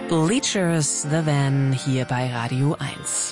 Bleachers The Van hier bei Radio 1.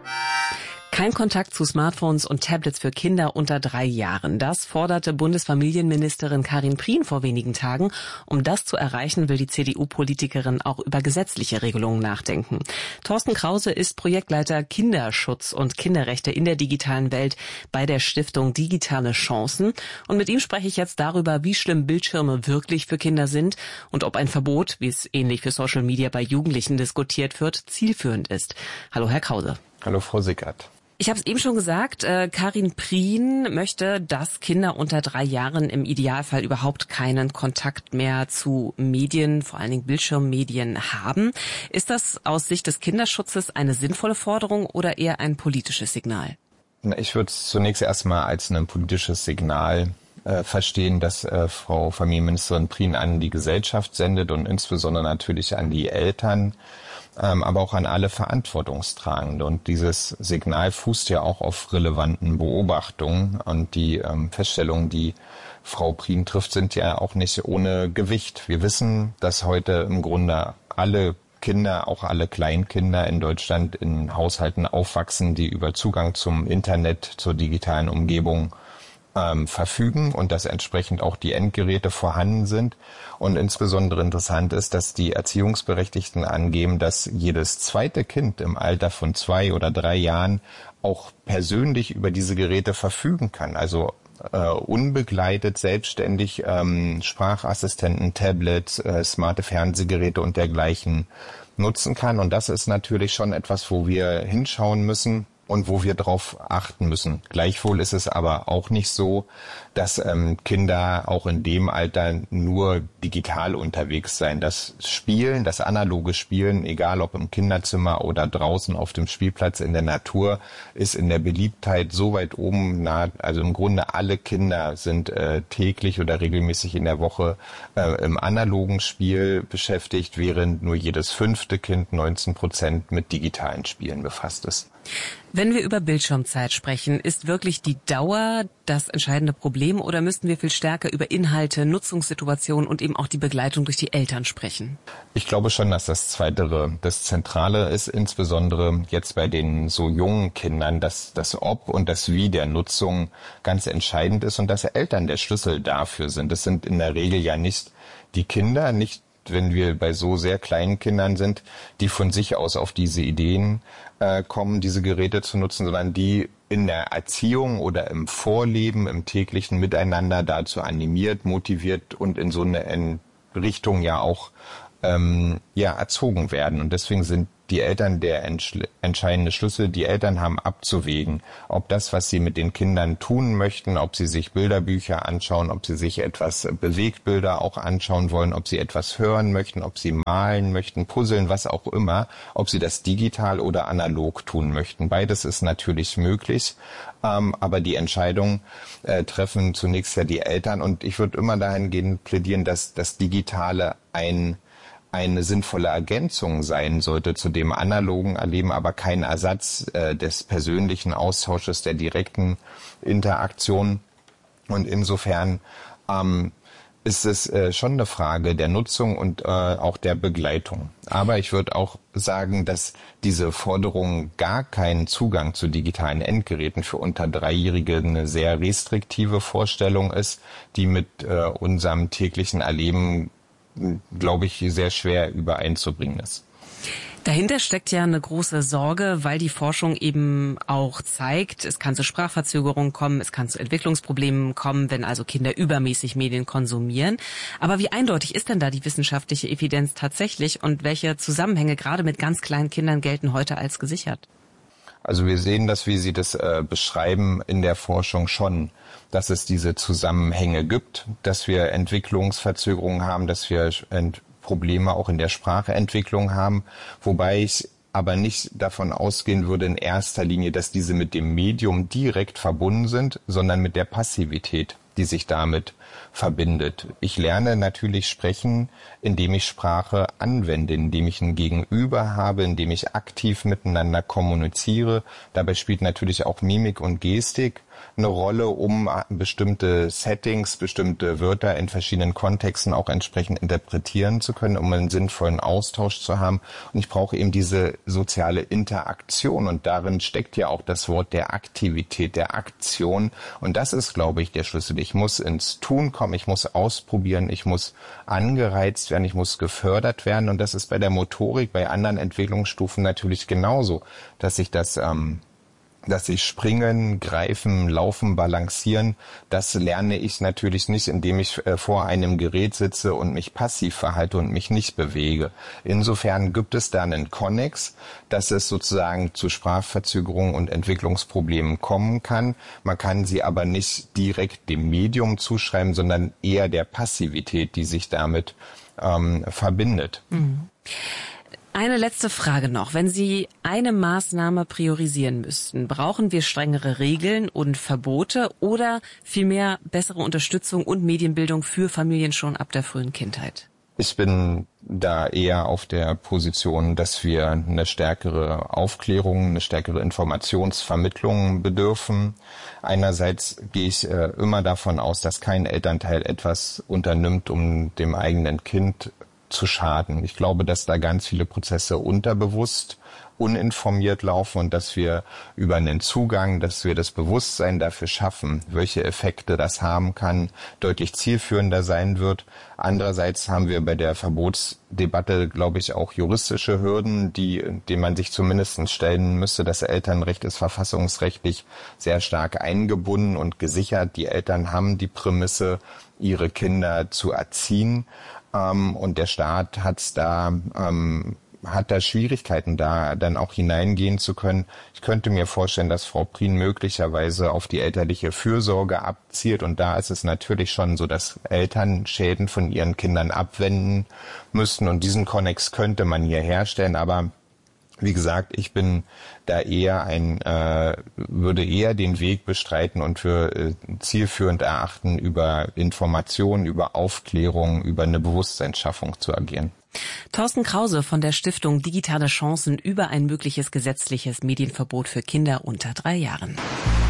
Kein Kontakt zu Smartphones und Tablets für Kinder unter 3 Jahren. Das forderte Bundesfamilienministerin Karin Prien vor wenigen Tagen. Um das zu erreichen, will die CDU-Politikerin auch über gesetzliche Regelungen nachdenken. Thorsten Krause ist Projektleiter Kinderschutz und Kinderrechte in der digitalen Welt bei der Stiftung Digitale Chancen. Und mit ihm spreche ich jetzt darüber, wie schlimm Bildschirme wirklich für Kinder sind und ob ein Verbot, wie es ähnlich für Social Media bei Jugendlichen diskutiert wird, zielführend ist. Hallo, Herr Krause. Hallo, Frau Sickert. Ich habe es eben schon gesagt, Karin Prien möchte, dass Kinder unter 3 Jahren im Idealfall überhaupt keinen Kontakt mehr zu Medien, vor allen Dingen Bildschirmmedien haben. Ist das aus Sicht des Kinderschutzes eine sinnvolle Forderung oder eher ein politisches Signal? Ich würde es zunächst erstmal als ein politisches Signal verstehen, dass Frau Familienministerin Prien an die Gesellschaft sendet und insbesondere natürlich an die Eltern, aber auch an alle Verantwortungstragende. Und dieses Signal fußt ja auch auf relevanten Beobachtungen. Und die Feststellungen, die Frau Prien trifft, sind ja auch nicht ohne Gewicht. Wir wissen, dass heute im Grunde alle Kinder, auch alle Kleinkinder in Deutschland in Haushalten aufwachsen, die über Zugang zum Internet, zur digitalen Umgebung verfügen und dass entsprechend auch die Endgeräte vorhanden sind. Und insbesondere interessant ist, dass die Erziehungsberechtigten angeben, dass jedes zweite Kind im Alter von 2 oder 3 Jahren auch persönlich über diese Geräte verfügen kann. Also unbegleitet, selbstständig Sprachassistenten, Tablets, smarte Fernsehgeräte und dergleichen nutzen kann. Und das ist natürlich schon etwas, wo wir hinschauen müssen und wo wir darauf achten müssen. Gleichwohl ist es aber auch nicht so, dass Kinder auch in dem Alter nur digital unterwegs sein. Das Spielen, das analoge Spielen, egal ob im Kinderzimmer oder draußen auf dem Spielplatz in der Natur, ist in der Beliebtheit so weit oben. Also im Grunde alle Kinder sind täglich oder regelmäßig in der Woche im analogen Spiel beschäftigt, während nur jedes 5. Kind 19% mit digitalen Spielen befasst ist. Wenn wir über Bildschirmzeit sprechen, ist wirklich die Dauer das entscheidende Problem oder müssten wir viel stärker über Inhalte, Nutzungssituationen und eben auch die Begleitung durch die Eltern sprechen? Ich glaube schon, dass das Zweitere das Zentrale ist, insbesondere jetzt bei den so jungen Kindern, dass das Ob und das Wie der Nutzung ganz entscheidend ist und dass Eltern der Schlüssel dafür sind. Das sind in der Regel ja nicht die Kinder, nicht wenn wir bei so sehr kleinen Kindern sind, die von sich aus auf diese Ideen kommen, diese Geräte zu nutzen, sondern die in der Erziehung oder im Vorleben, im täglichen Miteinander dazu animiert, motiviert und in so eine Richtung ja auch erzogen werden. Und deswegen sind die Eltern der entscheidende Schlüssel. Die Eltern haben abzuwägen, ob das, was sie mit den Kindern tun möchten, ob sie sich Bilderbücher anschauen, ob sie sich etwas Bewegtbilder auch anschauen wollen, ob sie etwas hören möchten, ob sie malen möchten, puzzeln, was auch immer, ob sie das digital oder analog tun möchten. Beides ist natürlich möglich, aber die Entscheidung treffen zunächst ja die Eltern. Und ich würde immer dahingehend plädieren, dass das Digitale eine sinnvolle Ergänzung sein sollte zu dem analogen Erleben, aber kein Ersatz des persönlichen Austausches, der direkten Interaktion. Und insofern ist es schon eine Frage der Nutzung und auch der Begleitung. Aber ich würde auch sagen, dass diese Forderung gar keinen Zugang zu digitalen Endgeräten für unter 3-Jährige eine sehr restriktive Vorstellung ist, die mit unserem täglichen Erleben, glaube ich, sehr schwer übereinzubringen ist. Dahinter steckt ja eine große Sorge, weil die Forschung eben auch zeigt, es kann zu Sprachverzögerungen kommen, es kann zu Entwicklungsproblemen kommen, wenn also Kinder übermäßig Medien konsumieren. Aber wie eindeutig ist denn da die wissenschaftliche Evidenz tatsächlich und welche Zusammenhänge gerade mit ganz kleinen Kindern gelten heute als gesichert? Also wir sehen das, wie Sie das beschreiben, in der Forschung schon, dass es diese Zusammenhänge gibt, dass wir Entwicklungsverzögerungen haben, dass wir Probleme auch in der Spracheentwicklung haben, wobei ich aber nicht davon ausgehen würde in erster Linie, dass diese mit dem Medium direkt verbunden sind, sondern mit der Passivität, die sich damit verbindet. Ich lerne natürlich sprechen, indem ich Sprache anwende, indem ich ein Gegenüber habe, indem ich aktiv miteinander kommuniziere. Dabei spielt natürlich auch Mimik und Gestik eine Rolle, um bestimmte Settings, bestimmte Wörter in verschiedenen Kontexten auch entsprechend interpretieren zu können, um einen sinnvollen Austausch zu haben. Und ich brauche eben diese soziale Interaktion. Und darin steckt ja auch das Wort der Aktivität, der Aktion. Und das ist, glaube ich, der Schlüssel. Ich muss ins Tun kommen, ich muss ausprobieren, ich muss angereizt werden, ich muss gefördert werden. Und das ist bei der Motorik, bei anderen Entwicklungsstufen natürlich genauso, dass ich springen, greifen, laufen, balancieren, das lerne ich natürlich nicht, indem ich vor einem Gerät sitze und mich passiv verhalte und mich nicht bewege. Insofern gibt es da einen Konnex, dass es sozusagen zu Sprachverzögerungen und Entwicklungsproblemen kommen kann. Man kann sie aber nicht direkt dem Medium zuschreiben, sondern eher der Passivität, die sich damit verbindet. Mhm. Eine letzte Frage noch. Wenn Sie eine Maßnahme priorisieren müssten, brauchen wir strengere Regeln und Verbote oder vielmehr bessere Unterstützung und Medienbildung für Familien schon ab der frühen Kindheit? Ich bin da eher auf der Position, dass wir eine stärkere Aufklärung, eine stärkere Informationsvermittlung bedürfen. Einerseits gehe ich immer davon aus, dass kein Elternteil etwas unternimmt, um dem eigenen Kind zu schaden. Ich glaube, dass da ganz viele Prozesse unterbewusst, uninformiert laufen und dass wir über einen Zugang, dass wir das Bewusstsein dafür schaffen, welche Effekte das haben kann, deutlich zielführender sein wird. Andererseits haben wir bei der Verbotsdebatte, glaube ich, auch juristische Hürden, denen man sich zumindest stellen müsste. Das Elternrecht ist verfassungsrechtlich sehr stark eingebunden und gesichert. Die Eltern haben die Prämisse, ihre Kinder zu erziehen. Und der Staat hat da Schwierigkeiten, da dann auch hineingehen zu können. Ich könnte mir vorstellen, dass Frau Prien möglicherweise auf die elterliche Fürsorge abzielt. Und da ist es natürlich schon so, dass Eltern Schäden von ihren Kindern abwenden müssten. Und diesen Konnex könnte man hier herstellen. Aber wie gesagt, ich bin da würde eher den Weg bestreiten und für zielführend erachten, über Informationen, über Aufklärung, über eine Bewusstseinsschaffung zu agieren. Thorsten Krause von der Stiftung Digitale Chancen über ein mögliches gesetzliches Medienverbot für Kinder unter 3 Jahren.